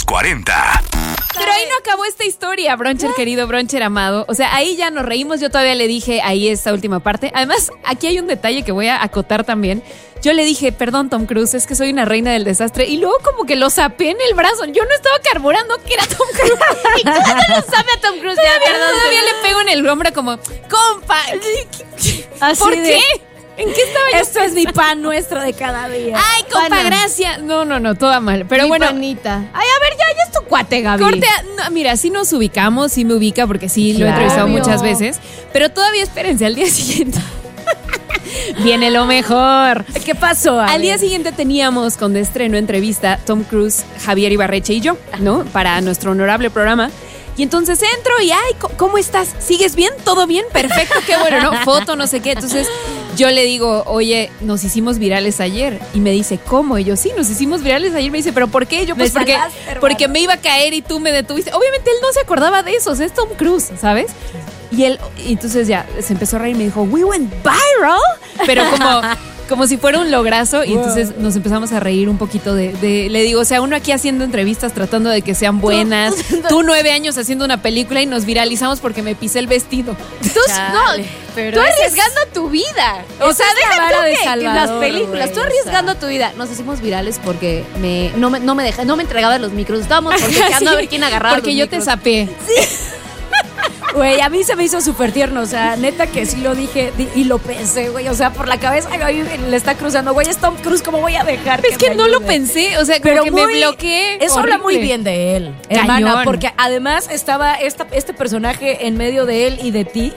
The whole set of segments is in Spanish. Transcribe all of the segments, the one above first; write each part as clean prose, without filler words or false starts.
40. Pero ahí no acabó esta historia, Broncher querido, Broncher amado. O sea, ahí ya nos reímos. Yo todavía le dije ahí esta última parte. Además, aquí hay un detalle que voy a acotar también. Yo le dije, perdón, Tom Cruise, es que soy una reina del desastre. Y luego como que lo zapé en el brazo. Yo no estaba carburando que era Tom Cruise. Y todavía lo sabe a Tom Cruise. Todavía le pego en el hombro como, compa. ¿Por qué? ¿En qué estaba yo? Esto es mi pan nuestro de cada día. Ay, compa, gracias. No, toda mal. Pero bueno. Panita. Ay, a ver, ya es tu cuate, Gaby. Corte, mira, sí nos ubicamos, sí me ubica porque sí lo he entrevistado muchas veces. Pero todavía espérense, al día siguiente viene lo mejor. ¿Qué pasó? Al día siguiente teníamos con de estreno entrevista Tom Cruise, Javier Ibarreche y yo, ¿no? Para nuestro honorable programa. Y entonces entro y, ay, ¿cómo estás? ¿Sigues bien? ¿Todo bien? Perfecto, qué bueno, ¿no? Foto, no sé qué. Entonces yo le digo, oye, nos hicimos virales ayer. Y me dice, ¿cómo? Y yo, sí, nos hicimos virales ayer. Me dice, ¿pero por qué? Y yo, pues porque me iba a caer y tú me detuviste. Obviamente él no se acordaba de eso, o sea, es Tom Cruise, ¿sabes? Y él, entonces ya se empezó a reír y me dijo, we went viral. Pero como si fuera un lograzo. Y entonces nos empezamos a reír un poquito le digo, o sea, uno aquí haciendo entrevistas tratando de que sean buenas. Tú 9 años haciendo una película y nos viralizamos porque me pisé el vestido. Tú arriesgando tu vida. O sea, deja tú que las películas, tú arriesgando tu vida. Nos hicimos virales porque no me entregaba los micros. Estábamos porque a ver quién agarraba. Porque yo te zapé. Sí. Güey, a mí se me hizo súper tierno, o sea, neta que sí lo dije y lo pensé, güey, o sea, por la cabeza le está cruzando, güey, es Tom Cruise, ¿cómo voy a dejar? Es que no lo pensé, o sea, como que me bloqueé. Eso habla muy bien de él, hermana, porque además estaba este personaje en medio de él y de ti.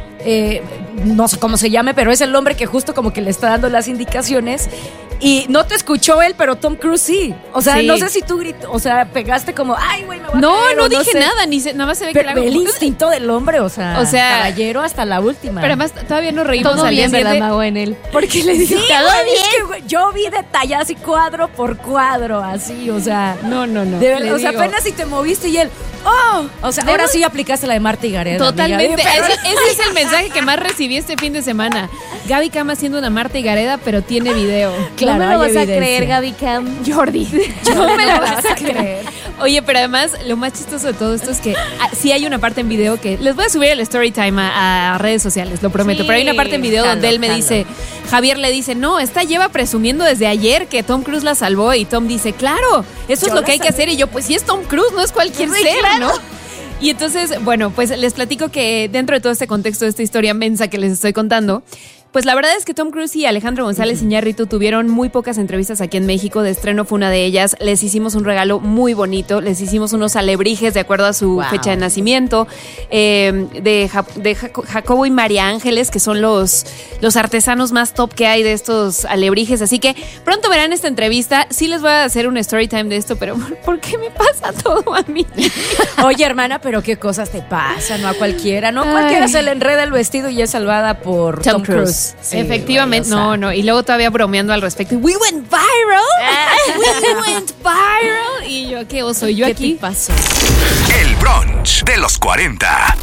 No sé cómo se llame, pero es el hombre que justo como que le está dando las indicaciones. Y no te escuchó él, pero Tom Cruise sí. O sea, no sé si tú o sea, pegaste como, ay, güey, me voy a caer, no dije nada, nada más se ve pero que el instinto del hombre, o sea, caballero hasta la última. Pero además todavía nos reímos todo al día bien, siguiente. ¿verdad, Mago, en él? Porque le dije, todo bien. Es que, güey, yo vi detalles así cuadro por cuadro, así, o sea. No. De verdad, o sea, apenas si te moviste y él, o sea, ahora sí aplicaste la de Marta y Gareda. Totalmente. Ese es el mensaje que más recibí este fin de semana. Gaby Cam haciendo una Marta y Gareda, pero tiene video. Claro, no me lo vas a creer, Gaby Cam. Jordi, no me lo vas a creer. Oye, pero además, lo más chistoso de todo esto es que sí hay una parte en video que les voy a subir el story time a redes sociales, lo prometo. Sí, pero hay una parte en video donde él me dice, Javier le dice, no, esta lleva presumiendo desde ayer que Tom Cruise la salvó. Y Tom dice, claro, eso es lo que hay que hacer. Y yo, pues sí es Tom Cruise, no es cualquier ser, claro, ¿no? Y entonces, bueno, pues les platico que dentro de todo este contexto de esta historia mensa que les estoy contando, pues la verdad es que Tom Cruise y Alejandro González Iñárritu tuvieron muy pocas entrevistas aquí en México. De estreno fue una de ellas. Les hicimos un regalo muy bonito. Les hicimos unos alebrijes de acuerdo a su fecha de nacimiento. De Jacobo y María Ángeles, que son los artesanos más top que hay de estos alebrijes. Así que pronto verán esta entrevista. Sí les voy a hacer un story time de esto, pero ¿por qué me pasa todo a mí? Oye, hermana, pero qué cosas te pasan, no a cualquiera. No a cualquiera se le enreda el vestido y es salvada por Tom Cruise. Sí, efectivamente, no. Y luego todavía bromeando al respecto. We went viral. We went viral. Y yo, ¿qué oso? ¿Y yo ¿Qué aquí? te pasó? El brunch de los 40.